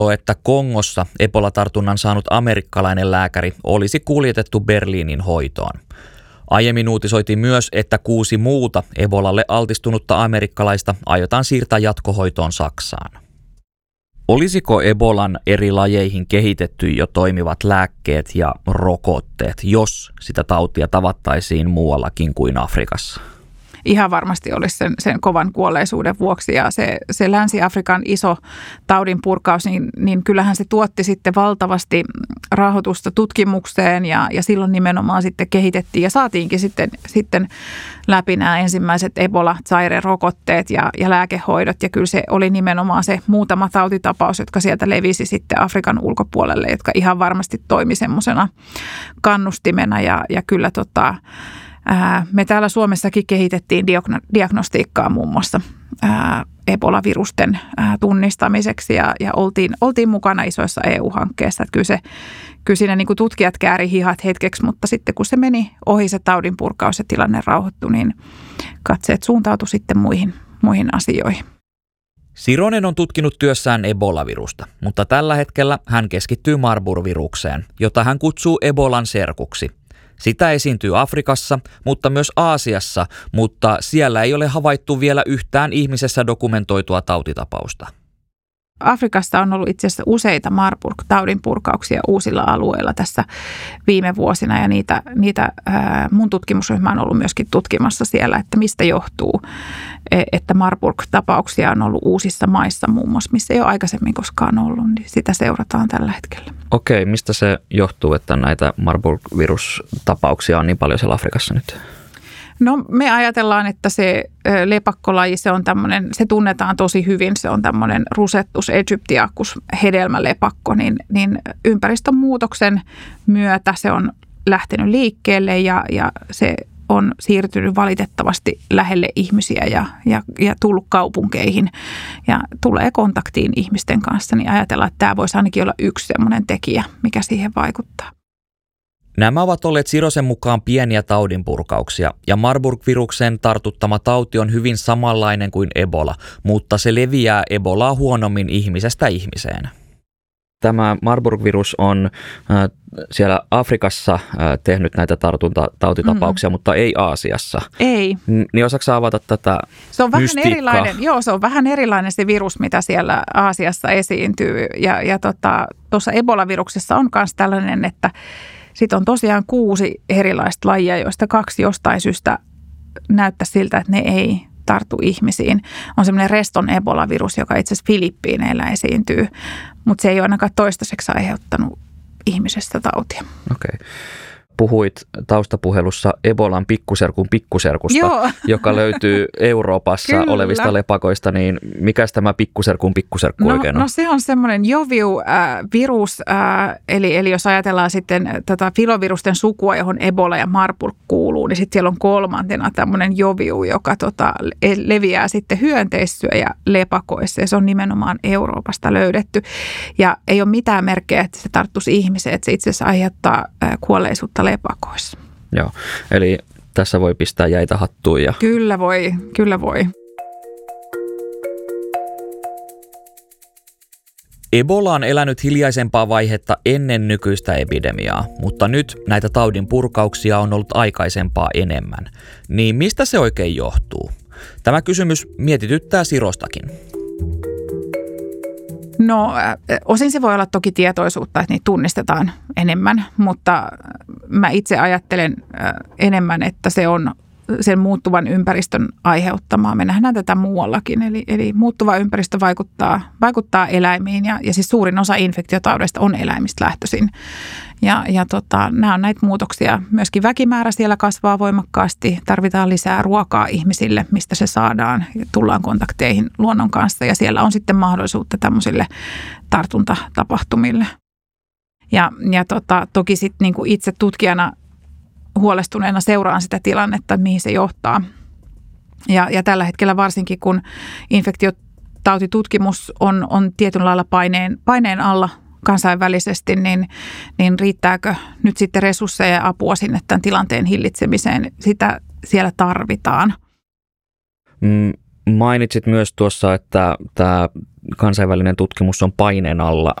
että Kongossa Ebola-tartunnan saanut amerikkalainen lääkäri olisi kuljetettu Berliinin hoitoon. Aiemmin uutisoitiin myös, että 6 muuta Ebolalle altistunutta amerikkalaista aiotaan siirtää jatkohoitoon Saksaan. Olisiko Ebolan eri lajeihin kehitetty jo toimivat lääkkeet ja rokotteet, jos sitä tautia tavattaisiin muuallakin kuin Afrikassa? Ihan varmasti olisi sen kovan kuolleisuuden vuoksi ja se Länsi-Afrikan iso taudinpurkaus, niin kyllähän se tuotti sitten valtavasti rahoitusta tutkimukseen ja silloin nimenomaan sitten kehitettiin ja saatiinkin sitten läpi nämä ensimmäiset Ebola-Zaire-rokotteet ja lääkehoidot ja kyllä se oli nimenomaan se muutama tautitapaus, jotka sieltä levisi sitten Afrikan ulkopuolelle, jotka ihan varmasti toimi semmoisena kannustimena ja kyllä me täällä Suomessakin kehitettiin diagnostiikkaa muun muassa Ebola-virusten tunnistamiseksi ja oltiin mukana isoissa EU-hankkeissa. Että kyllä siinä niin kuin tutkijat kääri hihat hetkeksi, mutta sitten kun se meni ohi se taudin purkaus ja tilanne rauhoittui, niin katseet suuntautui sitten muihin asioihin. Sironen on tutkinut työssään Ebola-virusta, mutta tällä hetkellä hän keskittyy Marburg-virukseen, jota hän kutsuu Ebolan serkuksi. Sitä esiintyy Afrikassa, mutta myös Aasiassa, mutta siellä ei ole havaittu vielä yhtään ihmisessä dokumentoitua tautitapausta. Afrikassa on ollut itse asiassa useita Marburg-taudin purkauksia uusilla alueilla tässä viime vuosina ja niitä mun tutkimusryhmä on ollut myöskin tutkimassa siellä, että mistä johtuu, että Marburg-tapauksia on ollut uusissa maissa muun muassa, missä ei ole aikaisemmin koskaan ollut, niin sitä seurataan tällä hetkellä. Okei, mistä se johtuu, että näitä Marburg-virustapauksia on niin paljon siellä Afrikassa nyt? No me ajatellaan, että se lepakkolaji, se tunnetaan tosi hyvin, se on tämmöinen Rusetus aegyptiacus hedelmälepakko, niin ympäristön muutoksen myötä se on lähtenyt liikkeelle ja se on siirtynyt valitettavasti lähelle ihmisiä ja tullut kaupunkeihin ja tulee kontaktiin ihmisten kanssa, niin ajatellaan, että tämä voisi ainakin olla yksi semmoinen tekijä, mikä siihen vaikuttaa. Nämä ovat olleet Sirosen mukaan pieniä taudinpurkauksia ja Marburg-viruksen tartuttama tauti on hyvin samanlainen kuin Ebola, mutta se leviää Ebolaa huonommin ihmisestä ihmiseen. Tämä Marburg-virus on siellä Afrikassa tehnyt näitä tautitapauksia, mutta ei Aasiassa. Ei. Niin osaatko avata tätä se on vähän mystiikkaa? Erilainen. Joo, se on vähän erilainen se virus, mitä siellä Aasiassa esiintyy. Ja tuossa Ebola-viruksessa on myös tällainen, että sitten on tosiaan 6 erilaista lajia, joista 2 jostain syystä näyttää siltä, että ne ei tartu ihmisiin. On semmoinen Reston Ebola-virus, joka itse asiassa Filippiineillä esiintyy, mutta se ei ole ainakaan toistaiseksi aiheuttanut ihmisestä tautia. Okei. Puhuit taustapuhelussa Ebolan pikkuserkusta, Joo. joka löytyy Euroopassa olevista lepakoista, niin mikäs tämä pikkuserkun pikkuserkku oikein on? No se on semmoinen Joviu-virus, eli jos ajatellaan sitten tätä filovirusten sukua, johon Ebola ja Marburg kuuluu, niin sitten siellä on kolmantena tämmöinen Joviu, joka leviää sitten hyönteissyö ja lepakoissa, ja se on nimenomaan Euroopasta löydetty. Ja ei ole mitään merkkejä, että se tarttuisi ihmiseen, että se itse asiassa aiheuttaa kuolleisuutta lepakoissa. Joo, eli tässä voi pistää jäitä hattuun. Ja Kyllä voi. Ebola on elänyt hiljaisempaa vaihetta ennen nykyistä epidemiaa, mutta nyt näitä taudin purkauksia on ollut aikaisempaa enemmän. Niin mistä se oikein johtuu? Tämä kysymys mietityttää Sirostakin. No osin se voi olla toki tietoisuutta, että niitä tunnistetaan enemmän, mutta mä itse ajattelen enemmän, että se on sen muuttuvan ympäristön aiheuttamaa. Me nähdään tätä muuallakin, eli muuttuva ympäristö vaikuttaa eläimiin ja siis suurin osa infektiotaudeista on eläimistä lähtöisin. Ja nämä on näitä muutoksia. Myöskin väkimäärä siellä kasvaa voimakkaasti. Tarvitaan lisää ruokaa ihmisille, mistä se saadaan. Tullaan kontakteihin luonnon kanssa ja siellä on sitten mahdollisuutta tämmöisille tartuntatapahtumille. Ja toki sitten niin kuin itse tutkijana huolestuneena seuraan sitä tilannetta, mihin se johtaa. Ja tällä hetkellä varsinkin, kun infektiotautitutkimus on tietyllä lailla paineen alla kansainvälisesti, niin riittääkö nyt sitten resursseja ja apua sinne tämän tilanteen hillitsemiseen? Sitä siellä tarvitaan. Mainitsit myös tuossa, että tämä kansainvälinen tutkimus on paineen alla